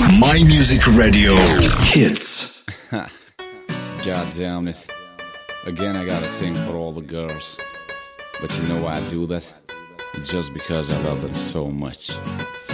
My Music Radio hits. God damn it. Again, I gotta sing for all the girls. But you know why I do that? It's just because I love them so much.